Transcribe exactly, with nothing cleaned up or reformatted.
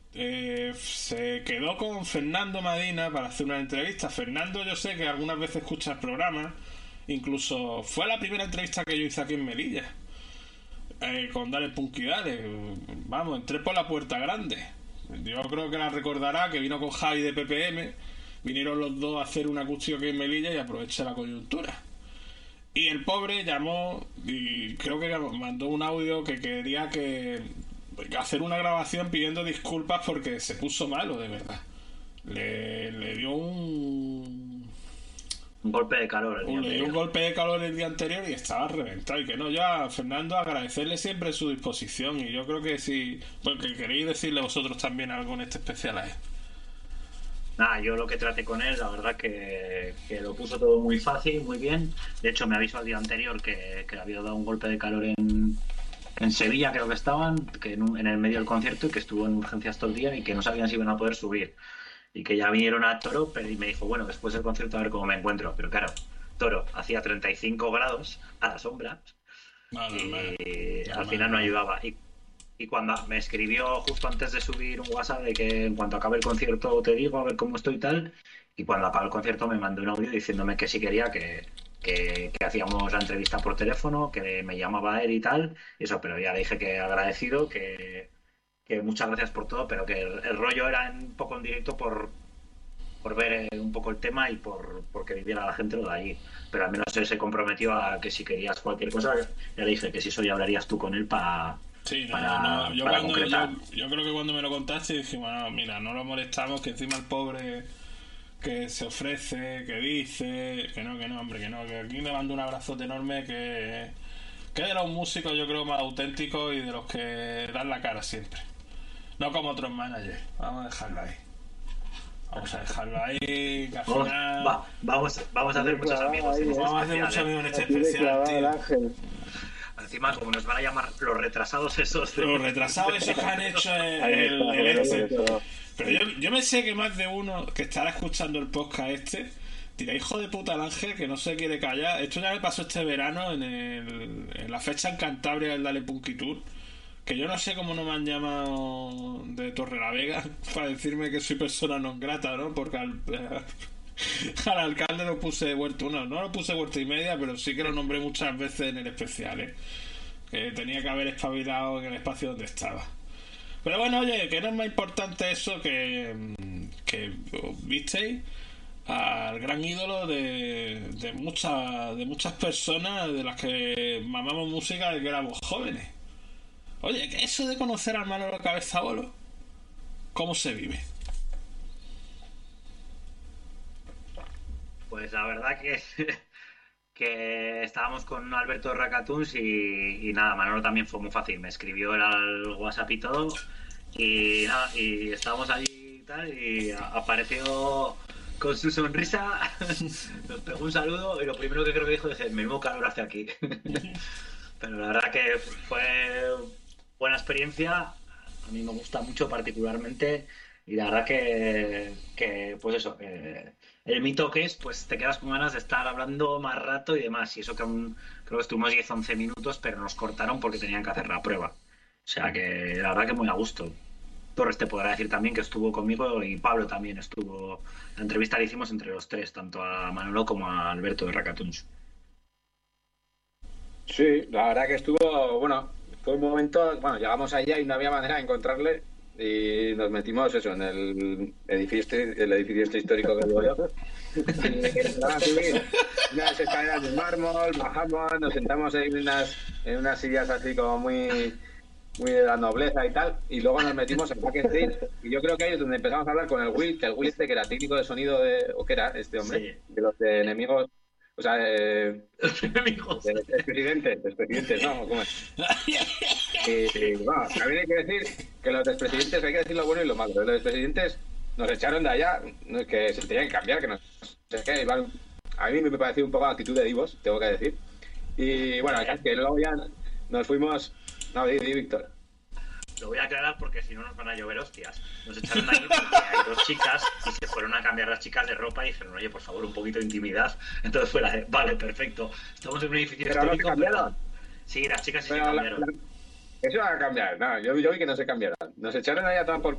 eh, se quedó con Fernando Madina para hacer una entrevista. Fernando, yo sé que algunas veces escucha el programa, incluso fue la primera entrevista que yo hice aquí en Melilla, eh, con Dale Punky Dale. Vamos, entré por la puerta grande. Yo creo que la recordará, que vino con Javi de P P M, vinieron los dos a hacer un acústico aquí en Melilla y aproveché la coyuntura. Y el pobre llamó y creo que mandó un audio que quería que hacer una grabación pidiendo disculpas porque se puso malo, de verdad. Le, le dio un... Un golpe de calor el día un, le dio un anterior. golpe de calor el día anterior y estaba reventado. Y que no, yo a Fernando agradecerle siempre su disposición. Y yo creo que si... Porque queréis decirle vosotros también algo en este especial a él. Nada, yo lo que traté con él, la verdad que, que lo puso todo muy fácil, muy bien. De hecho, me avisó al día anterior que, que le había dado un golpe de calor en, en Sevilla, creo que estaban, que en, un- en el medio del concierto, y que estuvo en urgencias todo el día y que no sabían si iban a poder subir. Y que ya vinieron a Toro, pero y me dijo, bueno, después del concierto a ver cómo me encuentro. Pero claro, Toro hacía treinta y cinco grados a la sombra No, normal. y al Normal, final no normal. ayudaba. Y y cuando me escribió justo antes de subir un WhatsApp de que en cuanto acabe el concierto te digo a ver cómo estoy y tal, y cuando acabe el concierto me mandó un audio diciéndome que si quería que, que, que hacíamos la entrevista por teléfono, que me llamaba él y tal, y eso, pero ya le dije que agradecido, que, que muchas gracias por todo, pero que el, el rollo era un poco en directo por, por ver eh, un poco el tema y por porque viviera la gente lo de allí. Pero al menos él se comprometió a que si querías cualquier cosa, ya le dije que si eso ya hablarías tú con él pa- Sí, no, para, no, yo para cuando yo, concretar. yo creo que cuando me lo contaste dije, bueno, mira, no lo molestamos, que encima el pobre que se ofrece, que dice, que no, que no, hombre, que no, que aquí le mando un abrazote enorme, que, que era un músico yo creo más auténtico y de los que dan la cara siempre. No como otros managers, vamos a dejarlo ahí. Vamos a dejarlo ahí, que al Vamos, final... va, vamos, vamos a hacer Tiene muchos clavada amigos ahí, en ¿eh? este Vamos a hacer especial, muchos ¿eh? amigos en este Tiene especial, clavado el tío. ángel. Encima, como nos van a llamar los retrasados esos de... Los retrasados esos que han hecho el, Ahí el, está, el ahí este. está. Pero yo, yo me sé que más de uno que estará escuchando el podcast este dirá, hijo de puta el Ángel, que no se quiere callar. Esto ya me pasó este verano en, el, en la fecha en Cantabria del Dale Punky Tour, que yo no sé cómo no me han llamado de Torrelavega para decirme que soy persona non grata, ¿no? Porque al, al alcalde lo puse huerto, no, no lo puse huerto y media, pero sí que lo nombré muchas veces en el especial, ¿eh? Que tenía que haber espabilado en el espacio donde estaba. Pero bueno, oye, que no es más importante eso que, que visteis al gran ídolo de, de muchas de muchas personas de las que mamamos música desde que éramos jóvenes. Oye, que eso de conocer al Manolo Cabezabolo, ¿cómo se vive? Pues la verdad que, que estábamos con Alberto Racatuns y, y nada, Manolo también fue muy fácil. Me escribió él al WhatsApp y todo. Y nada, y estábamos allí y tal, y a- apareció con su sonrisa, nos pegó un saludo y lo primero que creo que dijo es: menudo calor hace aquí. Pero la verdad que fue buena experiencia, a mí me gusta mucho particularmente, y la verdad que, que pues eso, que el mito que es, pues te quedas con ganas de estar hablando más rato y demás, y eso que aún creo que estuvimos diez once minutos, pero nos cortaron porque tenían que hacer la prueba. O sea que la verdad que muy a gusto. Torres te podrá decir también que estuvo conmigo y Pablo también estuvo. La entrevista la hicimos entre los tres, tanto a Manolo como a Alberto de Racatuns. Sí, la verdad que estuvo, bueno, fue un momento, bueno, llegamos allá y no había manera de encontrarle y nos metimos eso en el edificio, el edificio este histórico que digo yo. Y empezaron a subir unas escaleras de mármol, bajamos, nos sentamos en unas, en unas sillas así como muy, muy de la nobleza y tal, y luego nos metimos en backstage y yo creo que ahí es donde empezamos a hablar con el Will, que el Will este que era técnico de sonido de, o que era este hombre, Sí. de los de enemigos, o sea, de, Amigos. de, de expresidentes, de expresidentes, ¿no? ¿Cómo es? Y, bueno, también hay que decir que los expresidentes, hay que decir lo bueno y lo malo. Los expresidentes nos echaron de allá, no, que se tenían que cambiar, que no sé qué, iban- a mí me pareció un poco la actitud de divos, tengo que decir. Y bueno, que luego ya nos fuimos, no, di, di, Víctor. Lo voy a aclarar porque si no nos van a llover hostias. Nos echaron ahí porque hay dos chicas y se fueron a cambiar las chicas de ropa y dijeron, oye, por favor, un poquito de intimidad. Entonces fue la de, vale, perfecto. Estamos en un edificio Pero no se histórico. cambiaron. Sí, las chicas sí se Pero la- cambiaron. la- eso va a cambiar, no, yo, yo vi que no se cambiaron. Nos echaron allá a tomar por